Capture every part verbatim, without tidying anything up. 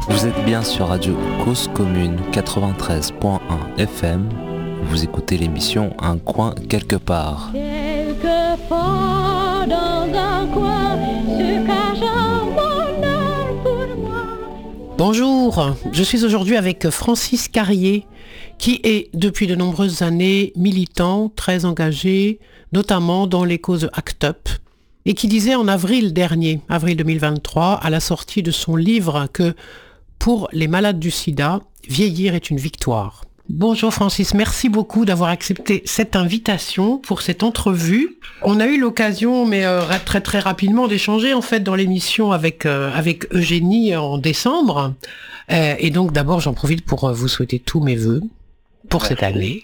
Vous êtes bien sur Radio Cause Commune quatre-vingt-treize point un F M. Vous écoutez l'émission Un coin quelque part. Quelque part dans un coin se cache un bonheur pour moi. Bonjour, je suis aujourd'hui avec Francis Carrier, qui est depuis de nombreuses années militant, très engagé, notamment dans les causes ACT UP, et qui disait en avril dernier, avril deux mille vingt-trois, à la sortie de son livre que pour les malades du sida, vieillir est une victoire. Bonjour Francis, merci beaucoup d'avoir accepté cette invitation pour cette entrevue. On a eu l'occasion, mais euh, très très rapidement, d'échanger en fait dans l'émission avec euh, avec Eugénie en décembre. Euh, et donc d'abord, j'en profite pour euh, vous souhaiter tous mes vœux pour Merci. Cette année.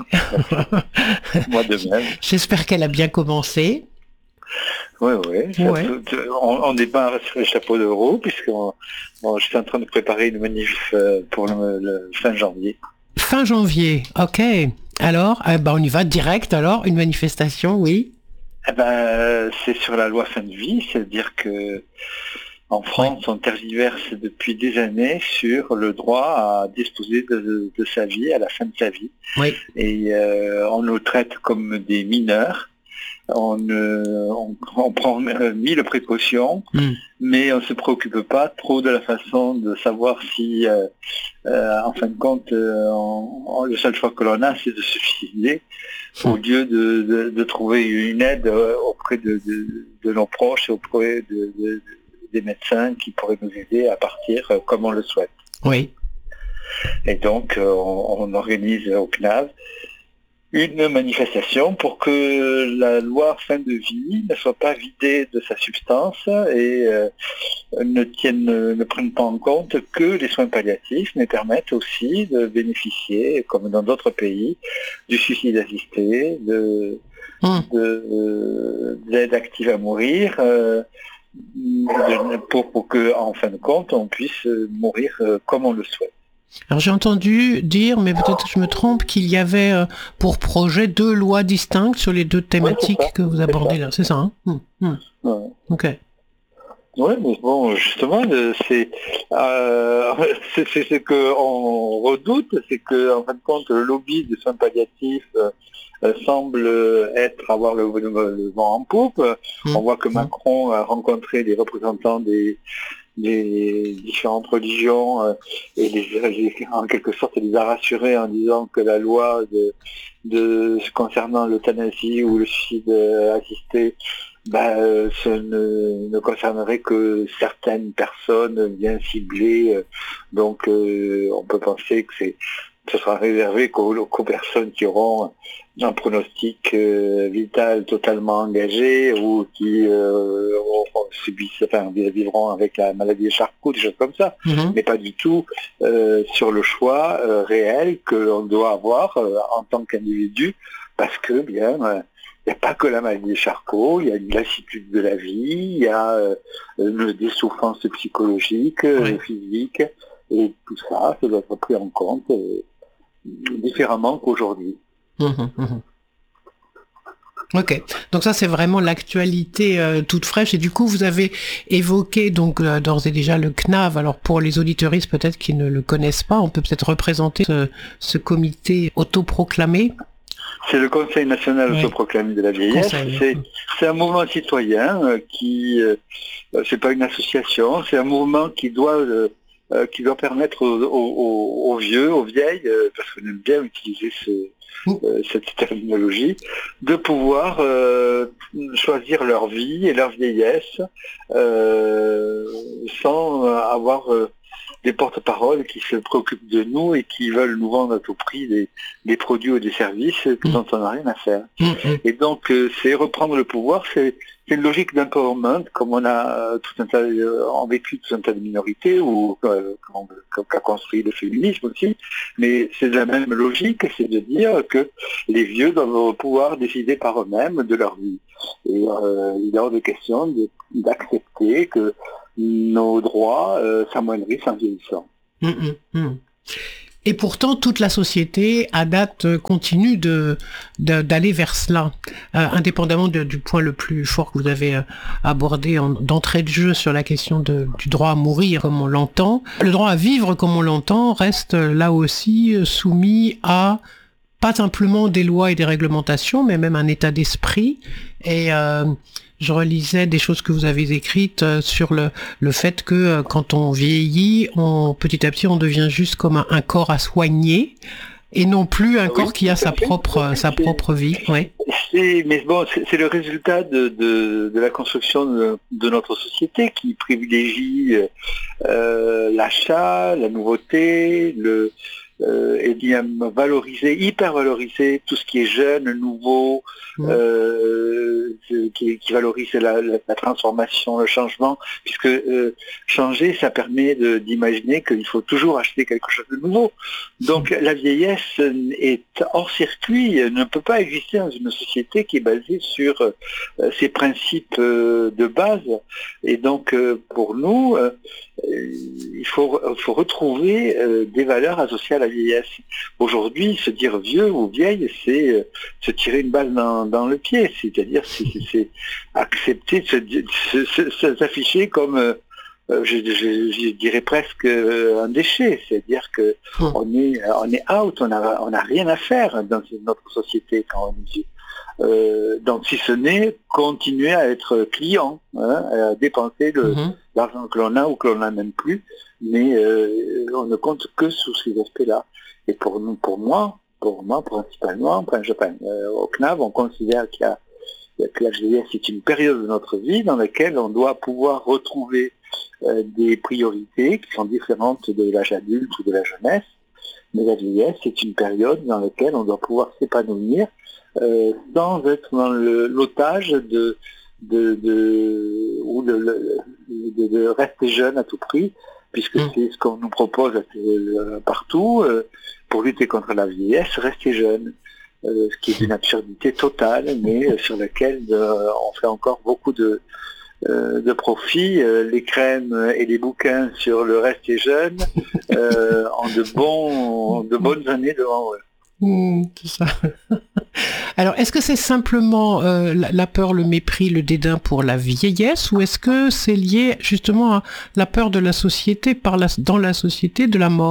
Moi de même. J'espère qu'elle a bien commencé. Oui, oui. Ouais. On n'est pas sur les chapeaux de roue, puisque on, on, je suis en train de préparer une manif pour le, le fin janvier. Fin janvier, ok. Alors, eh ben on y va direct alors, une manifestation, oui. Eh ben, c'est sur la loi fin de vie, c'est-à-dire que en France, oui. on tergiverse depuis des années sur le droit à disposer de, de sa vie à la fin de sa vie. Oui. Et euh, on nous traite comme des mineurs. On, euh, on, on prend mille précautions, mm. mais on ne se préoccupe pas trop de la façon de savoir si, euh, euh, en fin de compte, euh, on, on, le seul choix que l'on a, c'est de se suicider, mm. au lieu de, de, de trouver une aide auprès de, de, de nos proches et auprès de, de, des médecins qui pourraient nous aider à partir comme on le souhaite. Oui. Et donc, on, on organise au C N A V une manifestation pour que la loi fin de vie ne soit pas vidée de sa substance et euh, ne tienne, ne prenne pas en compte que les soins palliatifs, mais permettent aussi de bénéficier, comme dans d'autres pays, du suicide assisté, de, mmh. de, de l'aide active à mourir, euh, de, pour, pour que, en fin de compte, on puisse mourir comme on le souhaite. Alors j'ai entendu dire, mais peut-être que je me trompe, qu'il y avait euh, pour projet deux lois distinctes sur les deux thématiques oui, que vous abordez là, c'est ça hein mmh, mmh. Ouais. Ok. Oui, mais bon, justement, c'est, euh, c'est, c'est ce qu'on redoute, c'est que en fin de compte, le lobby des soins palliatifs euh, semble être avoir le, le, le vent en poupe. Mmh. On voit que Macron a rencontré des représentants des des différentes religions euh, et les, en quelque sorte les a rassurés en disant que la loi de, de concernant l'euthanasie ou le suicide assisté bah, euh, ce ne, ne concernerait que certaines personnes bien ciblées, euh, donc euh, on peut penser que c'est ce sera réservé qu'aux, qu'aux personnes qui auront un pronostic euh, vital totalement engagé ou qui euh, subissent, enfin, vivront avec la maladie de Charcot, des choses comme ça, mm-hmm. mais pas du tout euh, sur le choix euh, réel que l'on doit avoir euh, en tant qu'individu, parce que bien, il euh, n'y a pas que la maladie de Charcot, il y a une lassitude de la vie, il y a euh, des souffrances psychologiques, oui. euh, physiques, et tout ça, ça doit être pris en compte euh, différemment qu'aujourd'hui. Mmh, mmh. Ok, donc ça c'est vraiment l'actualité euh, toute fraîche, et du coup vous avez évoqué donc euh, d'ores et déjà le C N A V. Alors pour les auditeuristes peut-être qui ne le connaissent pas, on peut peut-être représenter ce, ce comité autoproclamé. C'est le Conseil national oui. autoproclamé de la vieillesse. Conseil, c'est, c'est un mouvement citoyen euh, qui, euh, c'est pas une association, c'est un mouvement qui doit euh, Euh, qui doit permettre aux, aux, aux vieux, aux vieilles, euh, parce qu'on aime bien utiliser ce, euh, cette terminologie, de pouvoir euh, choisir leur vie et leur vieillesse euh, sans avoir euh, des porte-paroles qui se préoccupent de nous et qui veulent nous vendre à tout prix des, des produits ou des services dont on n'a rien à faire. Et donc euh, c'est reprendre le pouvoir, c'est C'est une logique d'empowerment, comme on a euh, tout un tas, euh, en vécu tout un tas de minorités, ou euh, qu'a construit le féminisme aussi, mais c'est de la même logique, c'est de dire que les vieux doivent pouvoir décider par eux-mêmes de leur vie. Et euh, il est hors de question de, d'accepter que nos droits euh, s'amoindrissent en vieillissant. Mmh, mmh. Et pourtant, toute la société, à date, continue de, de d'aller vers cela, euh, indépendamment de, du point le plus fort que vous avez euh, abordé en, d'entrée de jeu sur la question de, du droit à mourir comme on l'entend. Le droit à vivre comme on l'entend reste là aussi soumis à pas simplement des lois et des réglementations, mais même un état d'esprit. Et euh, je relisais des choses que vous avez écrites euh, sur le, le fait que euh, quand on vieillit, on, petit à petit, on devient juste comme un, un corps à soigner et non plus un oui, corps qui a sa propre, sa propre vie. Ouais. C'est, mais bon, c'est, c'est le résultat de, de, de la construction de, de notre société qui privilégie euh, l'achat, la nouveauté, le... Euh, et bien valoriser, hyper valoriser tout ce qui est jeune, nouveau, mmh. euh, qui, qui valorise la, la, la transformation, le changement, puisque euh, changer, ça permet de, d'imaginer qu'il faut toujours acheter quelque chose de nouveau. Donc mmh. la vieillesse est hors circuit, ne peut pas exister dans une société qui est basée sur euh, ces principes euh, de base. Et donc euh, pour nous, euh, il faut, faut retrouver euh, des valeurs associées à la vieillesse. Aujourd'hui, se dire vieux ou vieille, c'est euh, se tirer une balle dans, dans le pied, c'est-à-dire c'est, c'est, c'est accepter de se, se, se, s'afficher comme, euh, je, je, je dirais presque euh, un déchet, c'est-à-dire que mmh. on est, on est out, on n'a on a rien à faire dans notre société quand on est vieux. Euh, donc si ce n'est continuer à être client, hein, à dépenser le, mmh. l'argent que l'on a ou que l'on n'a même plus, mais euh, on ne compte que sous ces aspects-là. Et pour nous, pour moi, pour moi principalement, enfin, je, enfin, euh, au C N A V, on considère qu'il y a, que la vieillesse est une période de notre vie dans laquelle on doit pouvoir retrouver euh, des priorités qui sont différentes de l'âge adulte ou de la jeunesse. Mais la vieillesse est une période dans laquelle on doit pouvoir s'épanouir euh, sans être dans le, l'otage de, de, de, ou de, de, de rester jeune à tout prix, puisque mmh. c'est ce qu'on nous propose euh, partout, euh, pour lutter contre la vieillesse, rester jeune, euh, ce qui est une absurdité totale, mais euh, sur laquelle euh, on fait encore beaucoup de, euh, de profit. Euh, les crèmes et les bouquins sur le rester jeune euh, ont de, bons, de bonnes années devant eux. Mmh, c'est ça. Alors, est-ce que c'est simplement euh, la, la peur, le mépris, le dédain pour la vieillesse, ou est-ce que c'est lié justement à la peur de la société, par la, dans la société, de la mort ?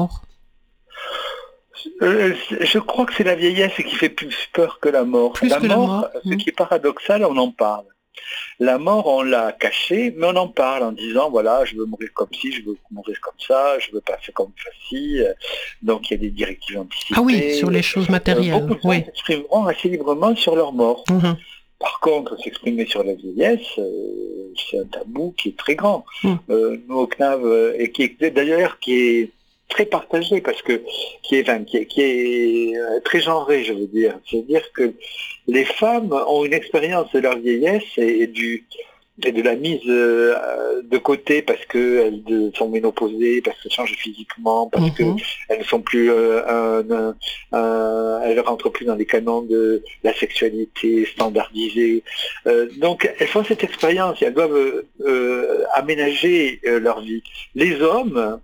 euh, Je crois que c'est la vieillesse qui fait plus peur que la mort. Plus la que mort, la mort. Ce mmh. qui est paradoxal, on en parle. La mort, on l'a cachée, mais on en parle en disant, voilà, je veux mourir comme ci, je veux mourir comme ça, je veux pas faire comme ci. Donc il y a des directives anticipées. Ah oui, sur les choses matérielles. Euh, beaucoup de gens oui. s'exprimeront assez librement sur leur mort. Mmh. Par contre, s'exprimer sur la vieillesse, euh, c'est un tabou qui est très grand. Mmh. Euh, nous, au C N A V, et qui est d'ailleurs qui est très partagé, parce que qui est, enfin, qui est, qui est très genré, je veux dire. C'est-à-dire que les femmes ont une expérience de leur vieillesse et, et, du, et de la mise euh, de côté parce qu'elles sont ménopausées, parce qu'elles changent physiquement, parce mm-hmm. qu'elles ne sont plus, euh, un, un, un, elles ne rentrent plus dans les canons de la sexualité standardisée. Euh, donc elles font cette expérience et elles doivent euh, aménager euh, leur vie. Les hommes,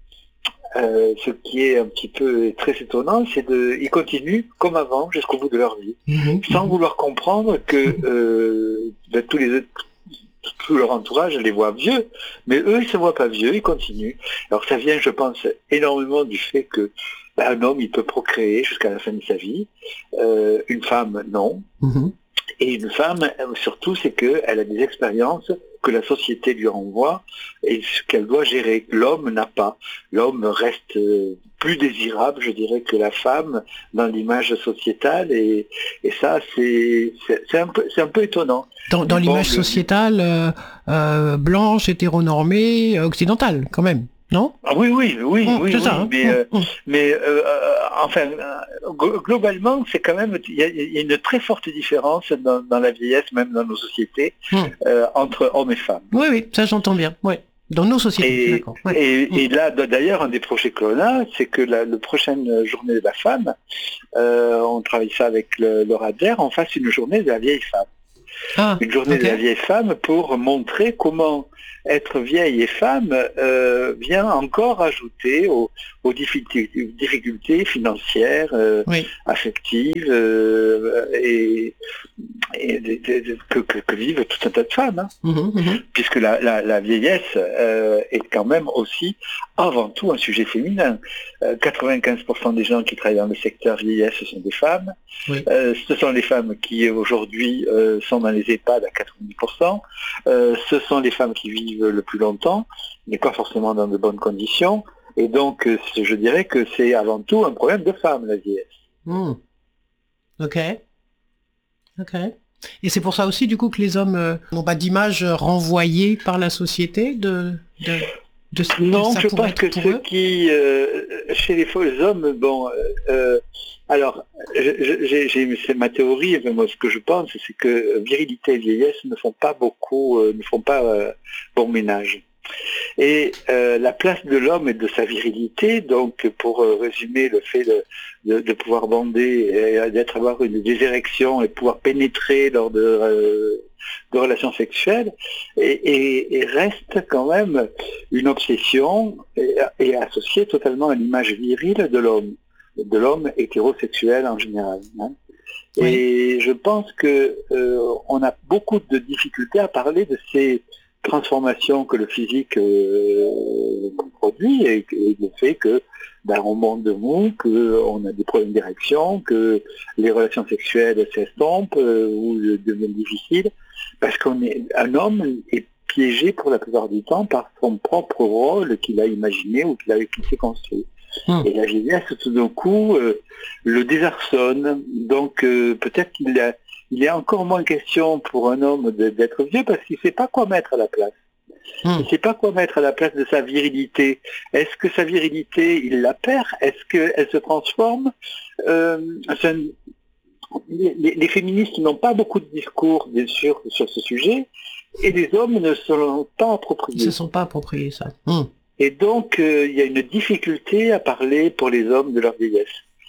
Euh, ce qui est un petit peu très étonnant, c'est qu'ils continuent comme avant jusqu'au bout de leur vie, mmh, sans mmh. vouloir comprendre que euh, ben, tous les tout leur entourage les voit vieux, mais eux ils se voient pas vieux, ils continuent. Alors ça vient, je pense, énormément du fait que ben, un homme il peut procréer jusqu'à la fin de sa vie, euh, une femme non, mmh. et une femme surtout c'est qu'elle a des expériences que la société lui renvoie et ce qu'elle doit gérer. L'homme n'a pas. L'homme reste plus désirable, je dirais, que la femme dans l'image sociétale et, et ça, c'est, c'est, c'est, un peu, c'est un peu étonnant. Dans, dans l'image bon, sociétale euh, euh, blanche, hétéronormée, occidentale, quand même. Non ? Ah oui, oui, oui, mmh, oui, c'est oui, ça, hein. mais, mmh, euh, mmh. mais euh, enfin, globalement, c'est quand même, il y, y a une très forte différence dans, dans la vieillesse, même dans nos sociétés, mmh. euh, entre hommes et femmes. Oui, oui, ça j'entends bien, oui. Dans nos sociétés, et, d'accord. Ouais. Et, mmh. et là, d'ailleurs, un des projets que l'on a, c'est que la, la prochaine journée de la femme, euh, on travaille ça avec le, le RADER, on fasse une journée de la vieille femme. Ah, une journée okay. de la vieille femme pour montrer comment être vieille et femme euh, vient encore ajouter aux, aux difficultés, difficultés financières, euh, oui. affectives euh, et, et de, de, de, que, que, que vivent tout un tas de femmes. Hein. Mmh, mmh. Puisque la, la, la vieillesse euh, est quand même aussi avant tout un sujet féminin. Euh, quatre-vingt-quinze pour cent des gens qui travaillent dans le secteur vieillesse ce sont des femmes. Oui. Euh, ce sont les femmes qui aujourd'hui euh, sont dans les EHPAD à quatre-vingt-dix pour cent. Euh, ce sont les femmes qui vivent le plus longtemps, mais pas forcément dans de bonnes conditions. Et donc, euh, je dirais que c'est avant tout un problème de femmes, la vieillesse. Mmh. Ok. Ok. Et c'est pour ça aussi, du coup, que les hommes euh, n'ont pas d'image renvoyée par la société de... de... De ce non, je pense que ce qui, euh, chez les faux hommes, bon, euh, alors, j'ai, j'ai, c'est ma théorie, mais moi, ce que je pense, c'est que virilité et vieillesse ne font pas beaucoup, euh, ne font pas euh, bon ménage. Et euh, la place de l'homme et de sa virilité, donc pour euh, résumer le fait de, de, de pouvoir bander, et d'être avoir une des érections et pouvoir pénétrer lors de, euh, de relations sexuelles, et, et, et reste quand même une obsession et, et associée totalement à l'image virile de l'homme, de l'homme hétérosexuel en général. Hein. Oui. Et je pense que euh, on a beaucoup de difficultés à parler de ces transformation que le physique euh, produit et, et le fait que ben, on monte de mou, qu'on a des problèmes d'érection, que les relations sexuelles s'estompent euh, ou deviennent difficiles, parce qu'on est un homme est piégé pour la plupart du temps par son propre rôle qu'il a imaginé ou qu'il a qu'il s'est construit. Mmh. Et la vieillesse tout d'un coup euh, le désarçonne, donc euh, peut-être qu'il a il est encore moins question pour un homme de, d'être vieux parce qu'il ne sait pas quoi mettre à la place. Mmh. Il ne sait pas quoi mettre à la place de sa virilité. Est-ce que sa virilité, il la perd? Est-ce qu'elle se transforme? euh, un, les, les féministes n'ont pas beaucoup de discours, bien sûr, sur ce sujet, et les hommes ne se sont pas appropriés. Ils ne se sont pas appropriés, ça. Mmh. Et donc, euh, il y a une difficulté à parler pour les hommes de leur vieillesse.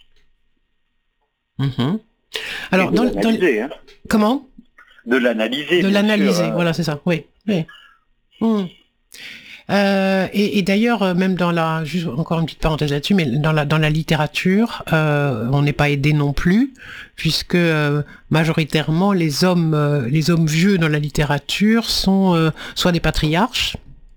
Mmh. Alors, dans, dans... Hein. Comment? De l'analyser. De l'analyser, sûr, hein. Voilà, c'est ça, oui. oui. Mmh. Euh, et, et d'ailleurs, même dans la, juste encore une petite parenthèse là-dessus, mais dans la dans la littérature, euh, on n'est pas aidé non plus, puisque euh, majoritairement les hommes euh, les hommes vieux dans la littérature sont euh, soit des patriarches,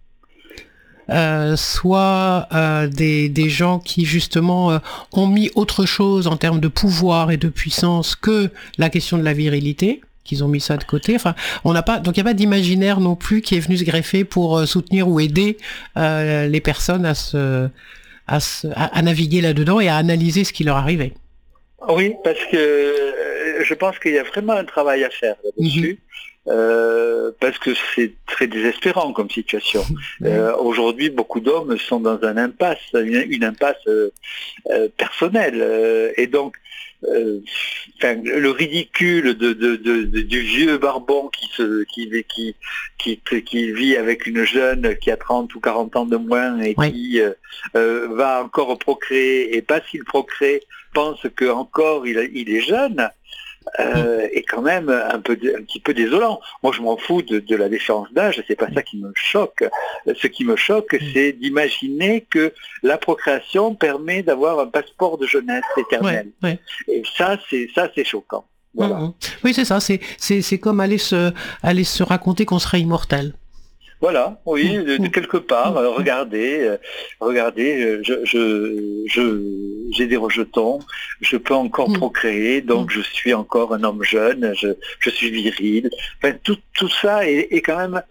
Euh, soit euh, des, des gens qui justement euh, ont mis autre chose en termes de pouvoir et de puissance que la question de la virilité, qu'ils ont mis ça de côté. Enfin, on n'a pas, donc il n'y a pas d'imaginaire non plus qui est venu se greffer pour euh, soutenir ou aider euh, les personnes à se, à se, à, à naviguer là-dedans et à analyser ce qui leur arrivait. Oui, parce que euh, je pense qu'il y a vraiment un travail à faire là-dessus. Mm-hmm. Euh, parce que c'est très désespérant comme situation. Euh, aujourd'hui, beaucoup d'hommes sont dans un impasse, une, une impasse euh, euh, personnelle, euh, et donc euh, le ridicule de, de, de, de, du vieux barbon qui, se, qui, qui, qui, qui vit avec une jeune qui a trente ou quarante ans de moins et oui. qui euh, euh, va encore procréer, et pas s'il procrée, pense que encore il, il est jeune. Euh, est quand même un peu, un petit peu désolant. Moi, je m'en fous de, de la différence d'âge, c'est pas ça qui me choque. Ce qui me choque, c'est d'imaginer que la procréation permet d'avoir un passeport de jeunesse éternelle. Ouais, ouais. Et ça, c'est ça, c'est choquant. Voilà. Mmh, mmh. Oui, c'est ça. C'est, c'est, c'est comme aller se, aller se raconter qu'on serait immortel. Voilà, oui, de, de quelque part, euh, regardez, euh, regardez, je, je, je, j'ai des rejetons, je peux encore mmh. procréer, donc mmh. je suis encore un homme jeune, je, je suis viril. Enfin, tout, tout ça est, est quand même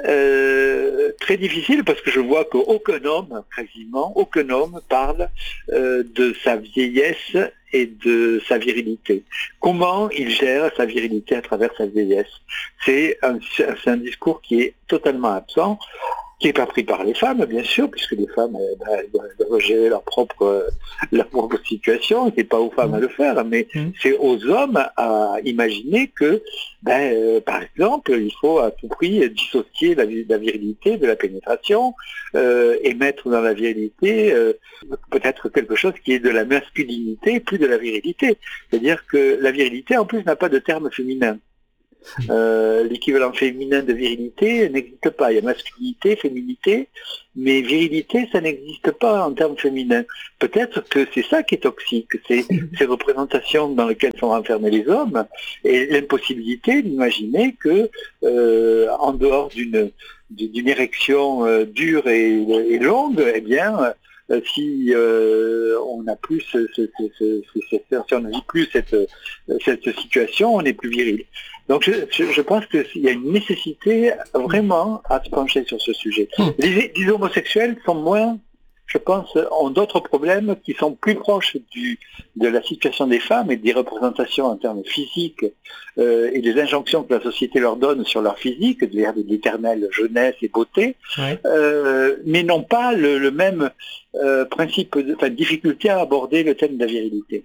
euh, très difficile parce que je vois qu'aucun homme, quasiment, aucun homme parle euh, de sa vieillesse et de sa virilité. Comment il gère sa virilité à travers sa vieillesse? C'est un, c'est un discours qui est totalement absent, qui n'est pas pris par les femmes, bien sûr, puisque les femmes ben, doivent gérer leur propre, leur propre situation, c'est pas aux femmes à le faire, mais mmh. c'est aux hommes à imaginer que, ben, euh, par exemple, il faut à tout prix dissocier la, la virilité de la pénétration euh, et mettre dans la virilité euh, peut-être quelque chose qui est de la masculinité plus de la virilité. C'est-à-dire que la virilité, en plus, n'a pas de terme féminin. Euh, l'équivalent féminin de virilité n'existe pas. Il y a masculinité, féminité, mais virilité, ça n'existe pas en termes féminins. Peut-être que c'est ça qui est toxique, c'est ces représentations dans lesquelles sont enfermés les hommes et l'impossibilité d'imaginer que, euh, en dehors d'une, d'une érection euh, dure et, et longue, eh bien, euh, si euh, on n'a plus ce, ce, ce, ce, ce, si on ne vit plus cette, cette situation, on n'est plus viril. Donc je, je, je pense qu'il y a une nécessité vraiment à se pencher sur ce sujet. Mmh. Les, les homosexuels sont moins, je pense, ont d'autres problèmes qui sont plus proches du, de la situation des femmes et des représentations en termes physiques euh, et des injonctions que la société leur donne sur leur physique, de l'éternelle jeunesse et beauté, ouais. euh, mais n'ont pas le, le même euh, principe, de, enfin, difficulté à aborder le thème de la virilité.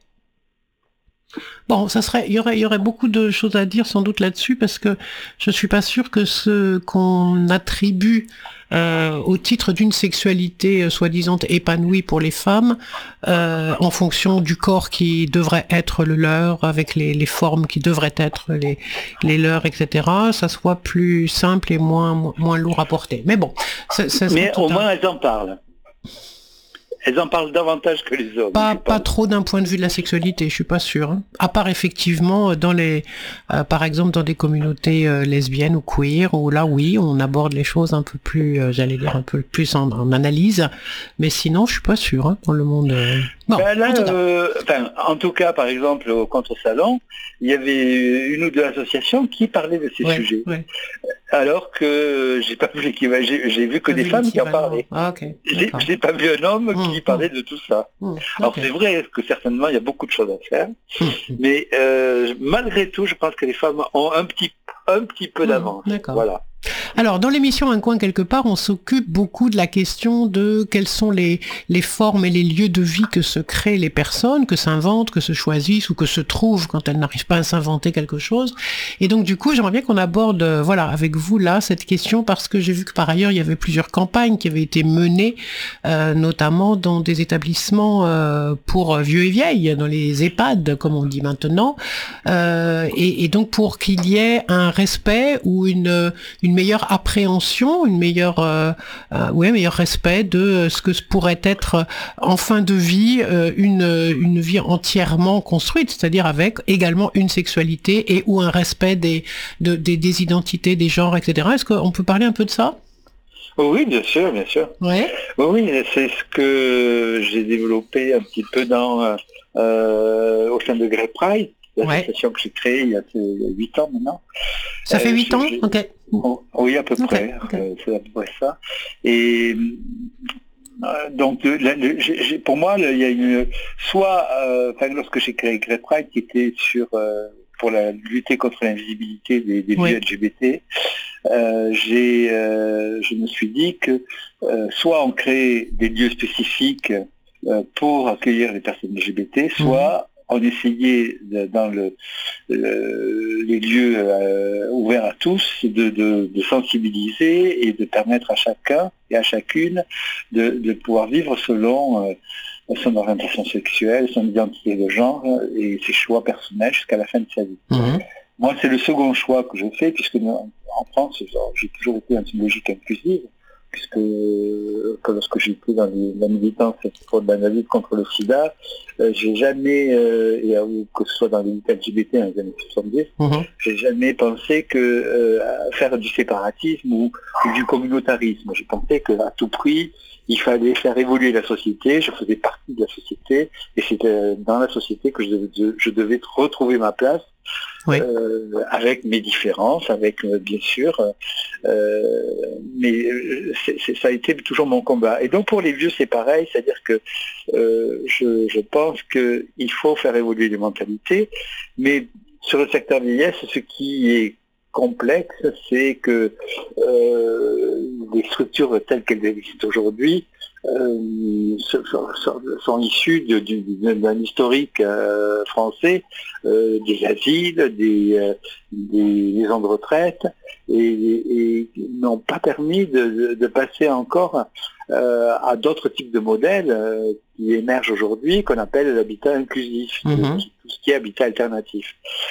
Bon, ça serait, il y aurait, il y aurait beaucoup de choses à dire sans doute là-dessus parce que je suis pas sûre que ce qu'on attribue euh, au titre d'une sexualité euh, soi-disant épanouie pour les femmes, euh, en fonction du corps qui devrait être le leur, avec les, les formes qui devraient être les, les leurs, et cetera, ça soit plus simple et moins, moins lourd à porter. Mais bon, ça, ça mais au moins un... elles en parlent. Elles en parlent davantage que les hommes. Pas, pas trop d'un point de vue de la sexualité, je suis pas sûre. Hein. À part effectivement dans les, euh, par exemple dans des communautés euh, lesbiennes ou queer, où là oui, on aborde les choses un peu plus, euh, j'allais dire un peu plus en, en analyse, mais sinon je suis pas sûre hein, dans le monde. Euh... Bon, ben là, en, euh, enfin, en tout cas, par exemple au contre-salon, il y avait une ou deux associations qui parlaient de ces ouais, sujets. Ouais. Alors que j'ai pas vu l'équivalent, j'ai, j'ai vu que des femmes qui en parlaient. Ah, okay. J'ai, j'ai pas vu un homme mmh, qui parlait mmh. de tout ça. Mmh, okay. Alors c'est vrai que certainement il y a beaucoup de choses à faire, mmh. mais euh, malgré tout, je pense que les femmes ont un petit, un petit peu d'avance. Mmh, voilà. Alors, dans l'émission Un coin quelque part, on s'occupe beaucoup de la question de quelles sont les, les formes et les lieux de vie que se créent les personnes, que s'inventent, que se choisissent ou que se trouvent quand elles n'arrivent pas à s'inventer quelque chose. Et donc, du coup, j'aimerais bien qu'on aborde, euh, voilà, avec vous, là, cette question, parce que j'ai vu que par ailleurs, il y avait plusieurs campagnes qui avaient été menées, euh, notamment dans des établissements euh, pour vieux et vieilles, dans les EHPAD, comme on dit maintenant, euh, et, et donc pour qu'il y ait un respect ou une, une meilleure appréhension, une meilleure, euh, euh, ouais, meilleur respect de ce que pourrait être en fin de vie euh, une une vie entièrement construite, c'est-à-dire avec également une sexualité et ou un respect des de, des, des identités, des genres, et cetera. Est-ce qu'on peut parler un peu de ça ? Oui, bien sûr, bien sûr. Ouais. Oui, c'est ce que j'ai développé un petit peu dans euh, au sein de Grey Pride. L'association ouais. que j'ai créée il y a huit ans maintenant. Ça fait huit euh, ans Ok. Oui, à peu okay. près. Okay. Euh, c'est à peu près ça. Et euh, donc, le, le, j'ai, pour moi, le, il y a une... Soit, euh, lorsque j'ai créé Grey Pride, qui était sur... Euh, pour la, lutter contre l'invisibilité des, des oui. vieux L G B T, euh, j'ai, euh, je me suis dit que euh, soit on crée des lieux spécifiques euh, pour accueillir les personnes L G B T, soit... Mmh. on essayait de, dans le, le, les lieux euh, ouverts à tous de, de, de sensibiliser et de permettre à chacun et à chacune de, de pouvoir vivre selon euh, son orientation sexuelle, son identité de genre et ses choix personnels jusqu'à la fin de sa vie. Mmh. Moi, c'est le second choix que je fais, puisque en France, j'ai toujours été dans une logique inclusive, puisque que lorsque j'étais dans les, la militance pour la lutte contre le sida, euh, j'ai jamais, euh, et, ou que ce soit dans les L G B T dans les années soixante-dix, mmh. j'ai jamais pensé que euh, faire du séparatisme ou, ou du communautarisme. J'ai pensé qu'à tout prix, il fallait faire évoluer la société, je faisais partie de la société, et c'était dans la société que je devais, je devais retrouver ma place. Oui. Euh, avec mes différences, avec euh, bien sûr, euh, mais c'est, c'est, ça a été toujours mon combat. Et donc pour les vieux, c'est pareil, c'est-à-dire que euh, je, je pense qu'il faut faire évoluer les mentalités, mais sur le secteur vieillesse, ce qui est complexe, c'est que euh, les structures telles qu'elles existent aujourd'hui euh, sont, sont, sont issues de, de, d'un historique euh, français, euh, des asiles, des, euh, des maisons de retraite, et, et n'ont pas permis de, de, de passer encore euh, à d'autres types de modèles euh, qui émergent aujourd'hui, qu'on appelle l'habitat inclusif, mmh. tout ce qui est habitat alternatif.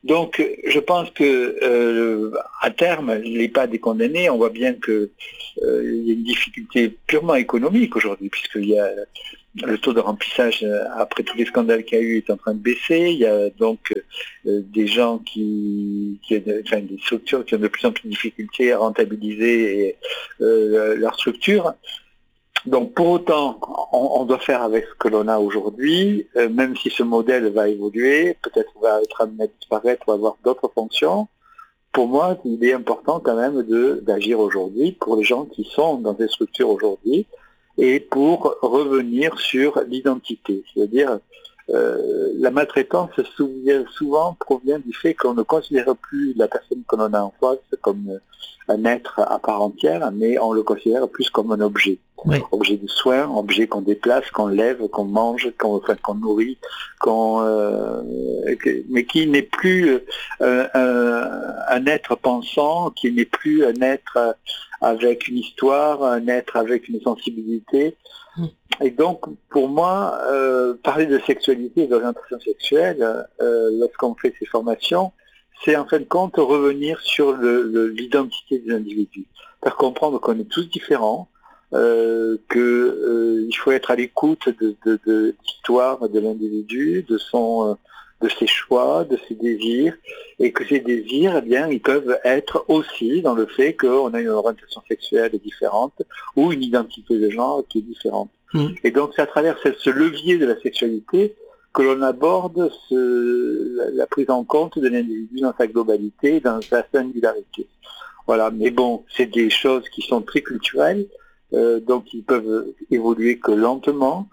Donc, je pense que euh, à terme, l'EHPAD est condamné. On voit bien que euh, il y a une difficulté purement économique aujourd'hui, puisqu'il y a le taux de remplissage euh, après tous les scandales qu'il y a eu est en train de baisser. Il y a donc euh, des gens qui, qui enfin, des structures qui ont de plus en plus de difficultés à rentabiliser et, euh, leur structure. Donc pour autant, on, on doit faire avec ce que l'on a aujourd'hui, euh, même si ce modèle va évoluer, peut-être va être amené à disparaître, ou avoir d'autres fonctions. Pour moi, il est important quand même de, d'agir aujourd'hui pour les gens qui sont dans ces structures aujourd'hui et pour revenir sur l'identité. C'est-à-dire, euh, la maltraitance souvent provient du fait qu'on ne considère plus la personne que l'on a en face comme un être à part entière, mais on le considère plus comme un objet. Oui. Objet de soin, objet qu'on déplace, qu'on lève, qu'on mange, qu'on, enfin, qu'on nourrit, qu'on, euh, mais qui n'est plus euh, un, un être pensant, qui n'est plus un être avec une histoire, un être avec une sensibilité. Mmh. Et donc, pour moi, euh, parler de sexualité et d'orientation sexuelle, euh, lorsqu'on fait ces formations, c'est en fin de compte revenir sur le, le, l'identité des individus. Faire comprendre qu'on est tous différents, euh, qu'il euh, faut être à l'écoute de, de, de l'histoire de l'individu, de son, de ses choix, de ses désirs, et que ces désirs, eh bien, ils peuvent être aussi dans le fait qu'on a une orientation sexuelle différente ou une identité de genre qui est différente. Mmh. Et donc, c'est à travers ce, ce levier de la sexualité que l'on aborde ce, la, la prise en compte de l'individu dans sa globalité, dans sa singularité. Voilà, mais bon, c'est des choses qui sont très culturelles, euh, donc ils peuvent évoluer que lentement,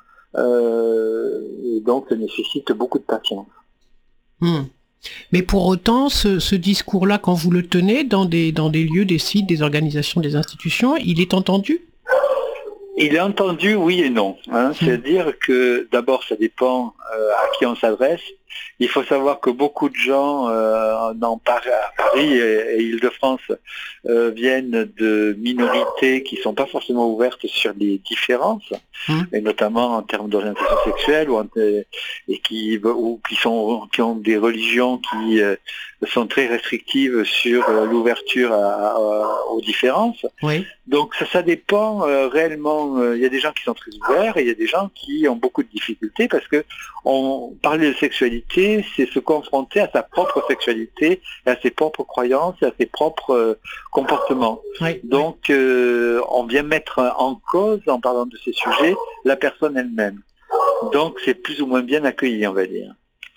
euh, et donc ça nécessite beaucoup de patience. Mmh. Mais pour autant, ce, ce discours-là, quand vous le tenez dans des, dans des lieux, des sites, des organisations, des institutions, il est entendu ? Il est entendu, oui et non. Hein. C'est-à-dire que d'abord, ça dépend euh, à qui on s'adresse. Il faut savoir que beaucoup de gens euh, dans Paris, à Paris et, et Île-de-France euh, viennent de minorités qui ne sont pas forcément ouvertes sur les différences, mmh. et notamment en termes d'orientation sexuelle, ou, en, et qui, ou qui, sont, qui ont des religions qui euh, sont très restrictives sur euh, l'ouverture à, à, aux différences. Oui. Donc ça, ça dépend euh, réellement. Il euh, y a des gens qui sont très ouverts et il y a des gens qui ont beaucoup de difficultés parce que on parlait de sexualité, c'est se confronter à sa propre sexualité, à ses propres croyances, à ses propres euh, comportements. Oui, Donc, oui. Euh, on vient mettre en cause, en parlant de ces sujets, la personne elle-même. Donc, c'est plus ou moins bien accueilli, on va dire.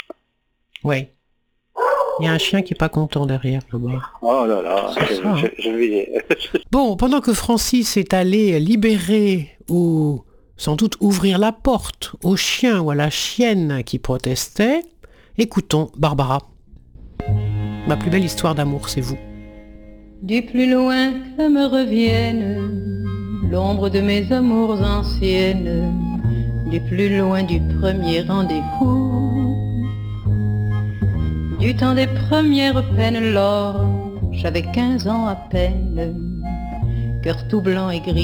Oui. Il y a un chien qui n'est pas content derrière, là-bas. Oh là là, je, ça, je, je, je vais... Bon, pendant que Francis est allé libérer ou sans doute ouvrir la porte au chien ou à la chienne qui protestait, écoutons Barbara. Ma plus belle histoire d'amour, c'est vous. Du plus loin que me revienne l'ombre de mes amours anciennes, du plus loin du premier rendez-vous, du temps des premières peines, lors j'avais quinze ans à peine, cœur tout blanc et gris.